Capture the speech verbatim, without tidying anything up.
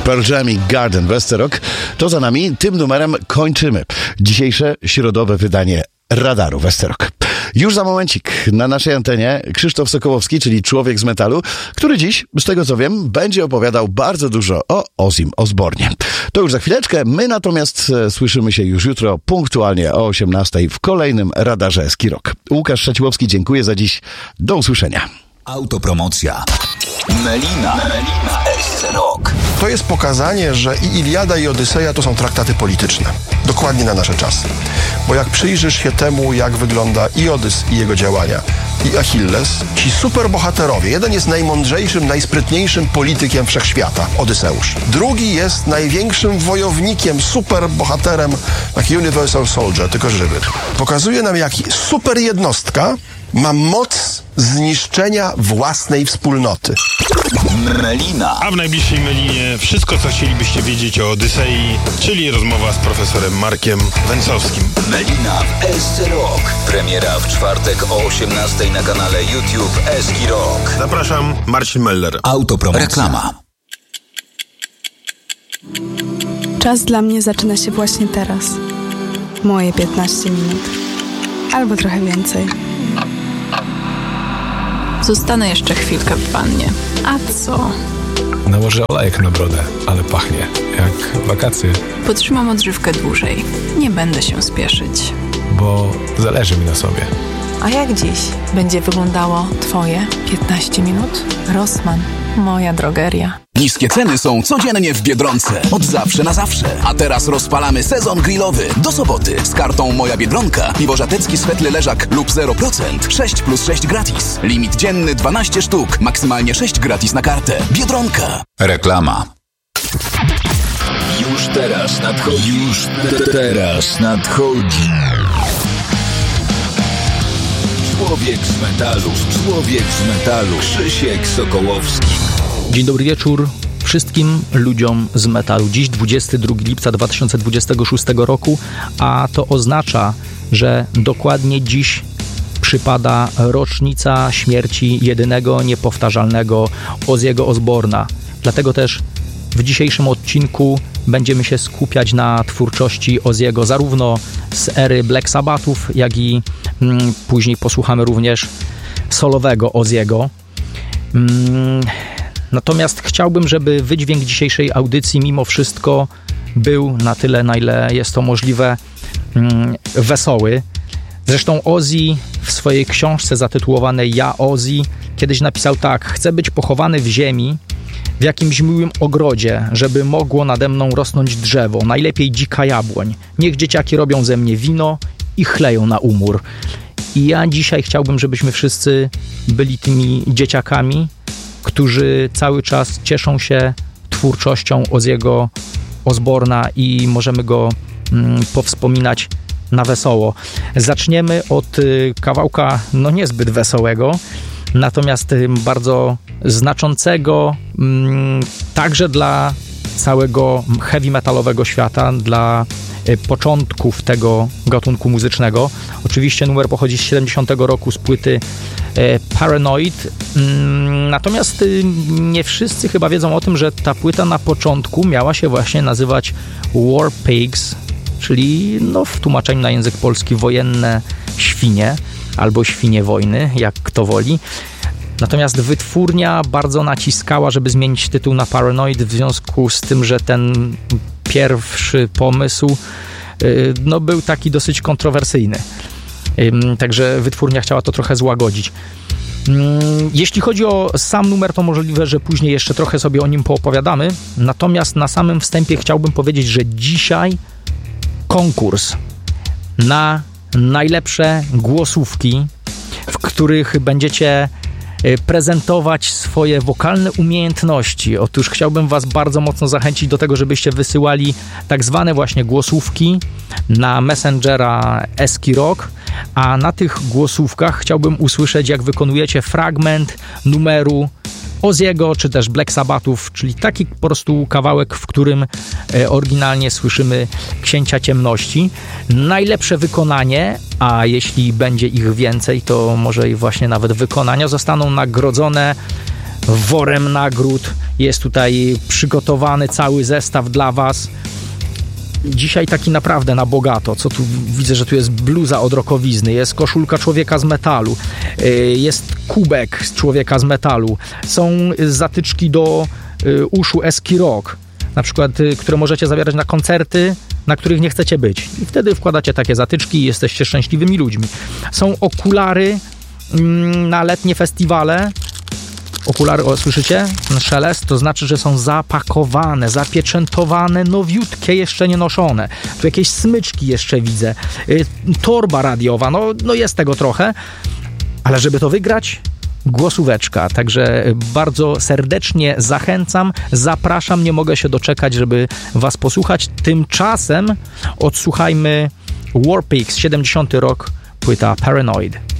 Pearl Jam i Garden Westerok. To za nami, tym numerem kończymy dzisiejsze środowe wydanie Radaru Westerok. Już za momencik na naszej antenie Krzysztof Sokołowski, czyli Człowiek z Metalu, który dziś, z tego co wiem, będzie opowiadał bardzo dużo o Ozim Osbornie. To już za chwileczkę, my natomiast e, słyszymy się już jutro punktualnie o osiemnastej w kolejnym Radarze Eski Rock. Łukasz Szaciłowski, dziękuję za dziś. Do usłyszenia. Autopromocja. Melina. Melina S Rock. To jest pokazanie, że i Iliada, i Odyseja to są traktaty polityczne. Dokładnie na nasze czasy. Bo jak przyjrzysz się temu, jak wygląda i Odys, i jego działania, i Achilles, ci superbohaterowie. Jeden jest najmądrzejszym, najsprytniejszym politykiem wszechświata, Odyseusz. Drugi jest największym wojownikiem, superbohaterem, taki Universal Soldier, tylko żywy. Pokazuje nam, jak super jednostka ma moc zniszczenia własnej wspólnoty. Melina. A w najbliższej Melinie wszystko, co chcielibyście wiedzieć o Odysei, czyli rozmowa z profesorem Markiem Węcowskim. Melina w S Rock. Premiera w czwartek o osiemnastej na kanale YouTube Eski Rock. Zapraszam, Marcin Meller. Autopromocja. Reklama. Czas dla mnie zaczyna się właśnie teraz. Moje piętnaście minut. Albo trochę więcej. Zostanę jeszcze chwilkę w wannie. A co? Nałożę olejek na brodę, ale pachnie jak wakacje. Potrzymam odżywkę dłużej. Nie będę się spieszyć. Bo zależy mi na sobie. A jak dziś będzie wyglądało Twoje piętnaście minut? Rossmann, moja drogeria. Niskie ceny są codziennie w Biedronce. Od zawsze na zawsze. A teraz rozpalamy sezon grillowy. Do soboty z kartą Moja Biedronka. Piwo żatecki swetle leżak lub zero procent. sześć plus sześć gratis. Limit dzienny dwanaście sztuk. Maksymalnie sześć gratis na kartę. Biedronka. Reklama. Już teraz nadchodzi. Już te- teraz nadchodzi. Człowiek z metalu. Człowiek z metalu. Krzysiek Sokołowski. Dzień dobry wieczór wszystkim ludziom z metalu. Dziś dwudziestego drugiego lipca dwa tysiące dwudziestego szóstego roku, a to oznacza, że dokładnie dziś przypada rocznica śmierci jedynego, niepowtarzalnego Oziego Osborna. Dlatego też w dzisiejszym odcinku będziemy się skupiać na twórczości Oziego, zarówno z ery Black Sabbathów, jak i mm, później posłuchamy również solowego Oziego. Mm, Natomiast chciałbym, żeby wydźwięk dzisiejszej audycji mimo wszystko był na tyle, na ile jest to możliwe, mm, wesoły. Zresztą Ozzy w swojej książce zatytułowanej Ja Ozzy kiedyś napisał tak: chcę być pochowany w ziemi, w jakimś miłym ogrodzie, żeby mogło nade mną rosnąć drzewo, najlepiej dzika jabłoń. Niech dzieciaki robią ze mnie wino i chleją na umór. I ja dzisiaj chciałbym, żebyśmy wszyscy byli tymi dzieciakami, którzy cały czas cieszą się twórczością Oziego Osborna i możemy go mm, powspominać na wesoło. Zaczniemy od y, kawałka no niezbyt wesołego, natomiast y, bardzo znaczącego y, także dla całego heavy metalowego świata, dla y, początków tego gatunku muzycznego. Oczywiście numer pochodzi z siedemdziesiątego roku z płyty Paranoid. Natomiast nie wszyscy chyba wiedzą o tym, że ta płyta na początku miała się właśnie nazywać War Pigs, czyli no w tłumaczeniu na język polski wojenne świnie albo świnie wojny, jak kto woli. Natomiast wytwórnia bardzo naciskała, żeby zmienić tytuł na Paranoid, w związku z tym, że ten pierwszy pomysł no, był taki dosyć kontrowersyjny. Także wytwórnia chciała to trochę złagodzić. Jeśli chodzi o sam numer, to możliwe, że później jeszcze trochę sobie o nim poopowiadamy. Natomiast na samym wstępie chciałbym powiedzieć, że dzisiaj konkurs na najlepsze głosówki, w których będziecie prezentować swoje wokalne umiejętności. Otóż chciałbym was bardzo mocno zachęcić do tego, żebyście wysyłali tak zwane właśnie głosówki na Messengera Eski Rock, a na tych głosówkach chciałbym usłyszeć, jak wykonujecie fragment numeru Oziego, czy też Black Sabbathów, czyli taki po prostu kawałek, w którym e, oryginalnie słyszymy Księcia Ciemności. Najlepsze wykonanie, a jeśli będzie ich więcej, to może i właśnie nawet wykonania, zostaną nagrodzone worem nagród. Jest tutaj przygotowany cały zestaw dla was. Dzisiaj taki naprawdę na bogato. Co tu widzę, że tu jest bluza od rokowizny, jest koszulka człowieka z metalu, jest kubek z człowieka z metalu, są zatyczki do uszu Eski Rock, na przykład, które możecie zabierać na koncerty, na których nie chcecie być. I wtedy wkładacie takie zatyczki i jesteście szczęśliwymi ludźmi. Są okulary na letnie festiwale. Okulary, o, słyszycie? Ten szelest, to znaczy, że są zapakowane, zapieczętowane, nowiutkie, jeszcze nie noszone. Tu jakieś smyczki jeszcze widzę. Y, torba radiowa, no, no jest tego trochę. Ale żeby to wygrać, głosóweczka. Także bardzo serdecznie zachęcam, zapraszam, nie mogę się doczekać, żeby was posłuchać. Tymczasem odsłuchajmy War Pigs, siedemdziesiąty rok, płyta Paranoid.